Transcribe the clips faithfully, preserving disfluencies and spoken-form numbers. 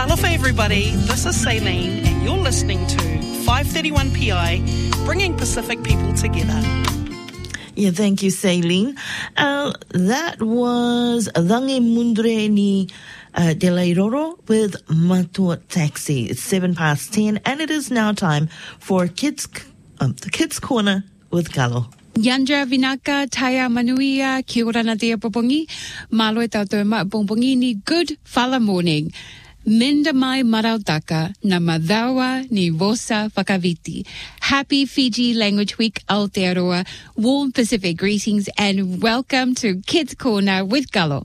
Talofa everybody, this is Saline and you're listening to five thirty-one P I, bringing Pacific people together. Yeah, thank you, Saline. Uh, that was Dange Mundre ni uh, De La Iroro with Matua Taxi. It's seven past ten, and it is now time for Kids, um, the Kids Corner with Galo. Yandra Vinaka, Taya Manuia, Kia ora na te popongi, malo e tātou ma popongi ni good fala morning. Minda mai marautaka na madawa ni vosa whakaviti. Happy Fiji Language Week Aotearoa. Warm Pacific greetings and welcome to Kids Corner with Galo.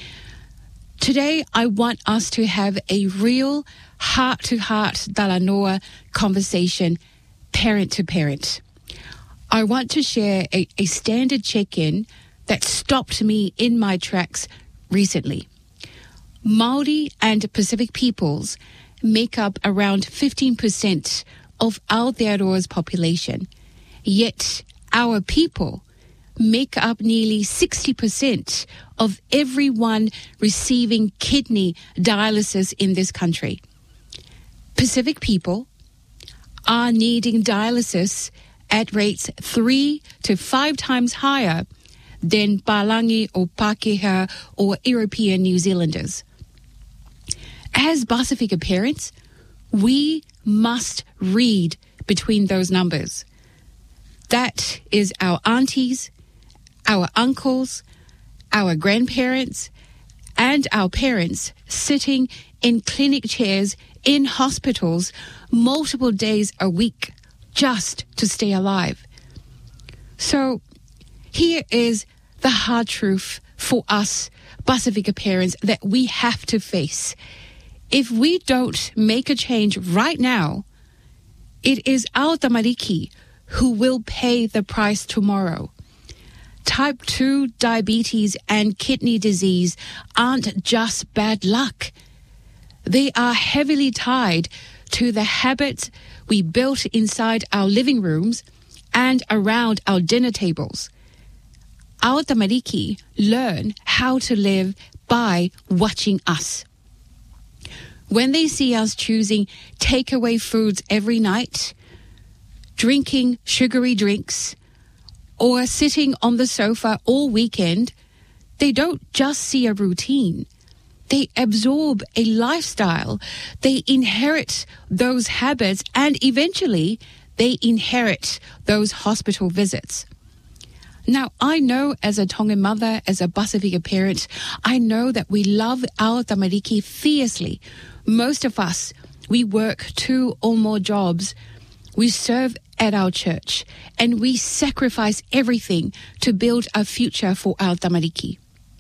Today I want us to have a real heart-to-heart Talanoa conversation, parent to parent. I want to share a, a standard check-in that stopped me in my tracks recently. Māori and Pacific peoples make up around fifteen percent of Aotearoa's population, yet our people make up nearly sixty percent of everyone receiving kidney dialysis in this country. Pacific people are needing dialysis at rates three to five times higher than Palangi or Pākehā or European New Zealanders. As Pasifika parents, we must read between those numbers. That is our aunties, our uncles, our grandparents, and our parents sitting in clinic chairs in hospitals multiple days a week just to stay alive. So here is the hard truth for us Pasifika parents that we have to face. If we don't make a change right now, it is our tamariki who will pay the price tomorrow. Type two diabetes and kidney disease aren't just bad luck. They are heavily tied to the habits we built inside our living rooms and around our dinner tables. Our tamariki learn how to live by watching us. When they see us choosing takeaway foods every night, drinking sugary drinks, or sitting on the sofa all weekend, they don't just see a routine. They absorb a lifestyle. They inherit those habits, and eventually they inherit those hospital visits. Now, I know as a Tongan mother, as a Pasifika parent, I know that we love our tamariki fiercely. Most of us, we work two or more jobs. We serve at our church, and we sacrifice everything to build a future for our tamariki.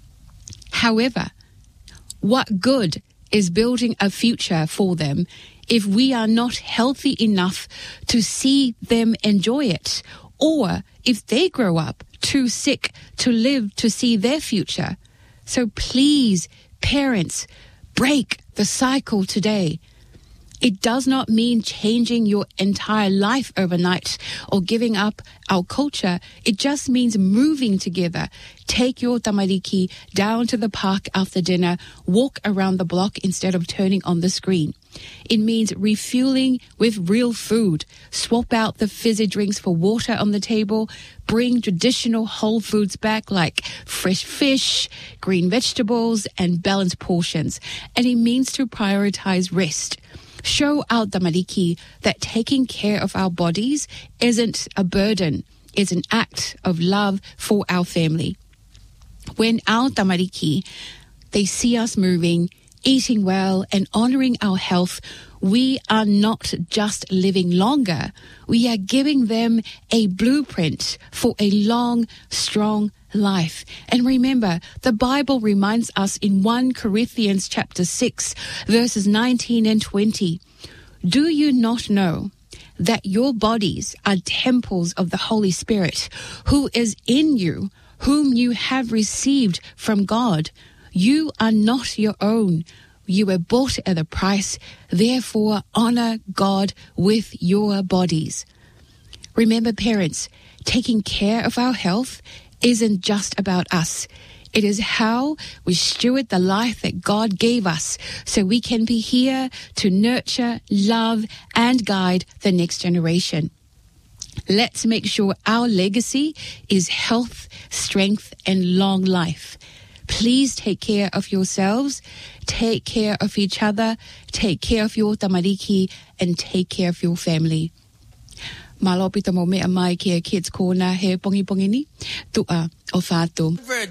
However, what good is building a future for them if we are not healthy enough to see them enjoy it, or if they grow up too sick to live to see their future? So please, parents, break the cycle today. It does not mean changing your entire life overnight or giving up our culture. It just means moving together. Take your tamariki down to the park after dinner, walk around the block instead of turning on the screen. It means refueling with real food. Swap out the fizzy drinks for water on the table. Bring traditional whole foods back like fresh fish, green vegetables, and balanced portions. And it means to prioritize rest. Show our tamariki that taking care of our bodies isn't a burden. It's an act of love for our family. When our tamariki, they see us moving, eating well, and honoring our health, we are not just living longer. We are giving them a blueprint for a long, strong life. And remember, the Bible reminds us in First Corinthians chapter six, verses nineteen and twenty, do you not know that your bodies are temples of the Holy Spirit, who is in you, whom you have received from God? You are not your own. You were bought at a price. Therefore, honor God with your bodies. Remember, parents, taking care of our health isn't just about us. It is how we steward the life that God gave us so we can be here to nurture, love, and guide the next generation. Let's make sure our legacy is health, strength, and long life. Please take care of yourselves, take care of each other, take care of your tamariki, and take care of your family. Malo pita mo mea mai kia Kids Corner he pongi pongi ni, tua o whātou.